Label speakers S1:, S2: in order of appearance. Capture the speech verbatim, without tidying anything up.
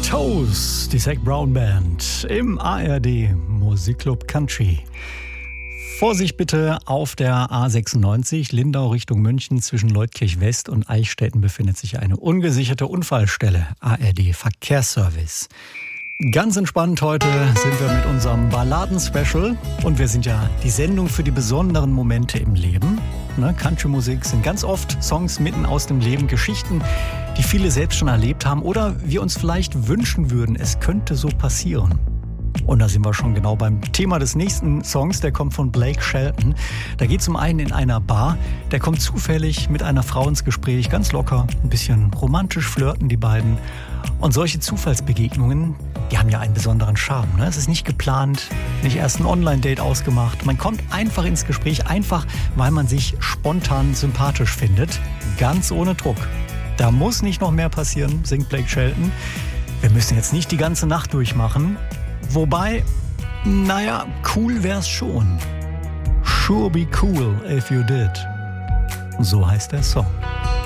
S1: Toes, die Zac Brown Band im A R D Musikclub Country. Vorsicht bitte auf der A sechsundneunzig, Lindau Richtung München. Zwischen Leutkirch West und Eichstätten befindet sich eine ungesicherte Unfallstelle. A R D Verkehrsservice. Ganz entspannt heute sind wir mit unserem Balladen-Special. Und wir sind ja die Sendung für die besonderen Momente im Leben. Ne? Country-Musik sind ganz oft Songs mitten aus dem Leben, Geschichten, die viele selbst schon erlebt haben oder wir uns vielleicht wünschen würden, es könnte so passieren. Und da sind wir schon genau beim Thema des nächsten Songs, der kommt von Blake Shelton. Da geht es um einen in einer Bar, der kommt zufällig mit einer Frau ins Gespräch, ganz locker, ein bisschen romantisch flirten die beiden. Und solche Zufallsbegegnungen, die haben ja einen besonderen Charme. Ne? Es ist nicht geplant, nicht erst ein Online-Date ausgemacht. Man kommt einfach ins Gespräch, einfach weil man sich spontan sympathisch findet, ganz ohne Druck. Da muss nicht noch mehr passieren, singt Blake Shelton. Wir müssen jetzt nicht die ganze Nacht durchmachen. Wobei, naja, cool wär's schon. Sure be cool if you did. So heißt der Song.